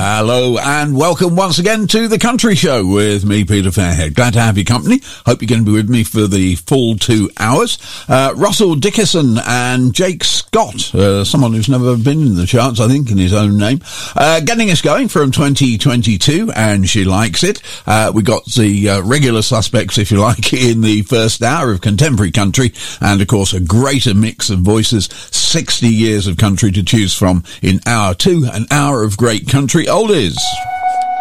Hello and welcome once again to The Country Show with me, Peter Fairhead. Glad to have your company. Hope you're going to be with me for the full 2 hours. Russell Dickerson and Jake Scott, someone who's never been in the charts, I think, in his own name, getting us going from 2022, and she likes it. We got the regular suspects, if you like, in the first hour of contemporary country, and of course a greater mix of voices, 60 years of country to choose from in hour 2, an hour of great country oldies.